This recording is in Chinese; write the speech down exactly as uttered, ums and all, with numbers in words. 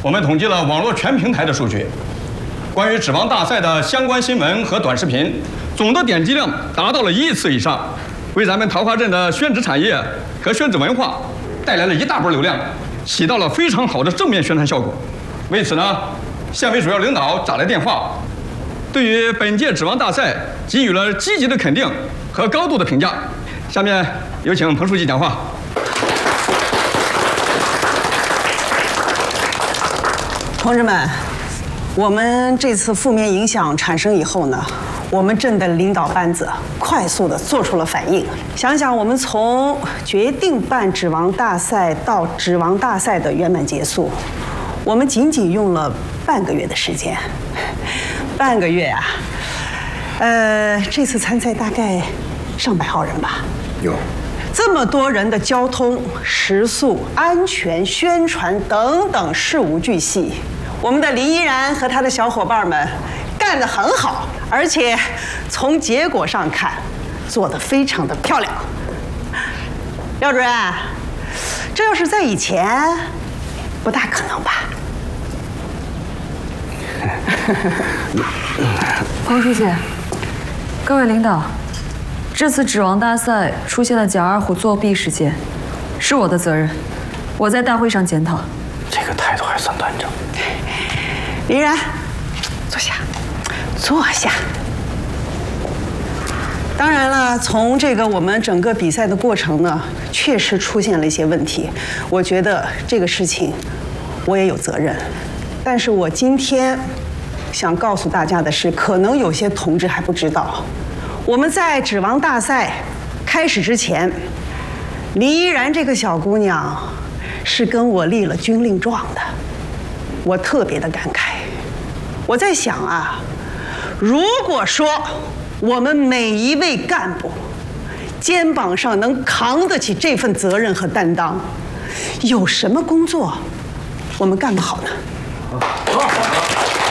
我们统计了网络全平台的数据，关于指王大赛的相关新闻和短视频，总的点击量达到了一亿次以上，为咱们桃花镇的宣纸产业和宣纸文化带来了一大波流量，起到了非常好的正面宣传效果。为此呢，县委主要领导打来电话，对于本届指王大赛给予了积极的肯定和高度的评价。下面有请彭书记讲话。 同志们，我们这次负面影响产生以后呢，我们镇的领导班子快速地做出了反应。想想我们从决定办指王大赛到指王大赛的圆满结束，我们仅仅用了半个月的时间。半个月啊，呃，这次参赛大概上百号人吧。 有。 这么多人的交通、食宿、安全、宣传等等事无巨细，我们的林依然和他的小伙伴们干得很好，而且从结果上看，做得非常的漂亮。廖主任，这要是在以前，不大可能吧？ 彭书记，各位领导，这次指王大赛出现了蒋二虎作弊事件，是我的责任，我在大会上检讨。 这个态度还算端正。 林然，坐下，坐下。当然了，从这个我们整个比赛的过程呢，确实出现了一些问题。我觉得这个事情我也有责任，但是我今天想告诉大家的是，可能有些同志还不知道，我们在指王大赛开始之前，林依然这个小姑娘是跟我立了军令状的。我特别的感慨，我在想啊，如果说我们每一位干部肩膀上能扛得起这份责任和担当，有什么工作我们干不好呢？